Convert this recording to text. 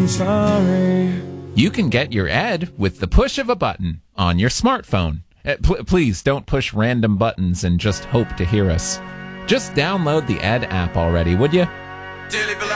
sorry. You can get your Ed with the push of a button on your smartphone. Please don't push random buttons and just hope to hear us. Just download the Ed app already, would you?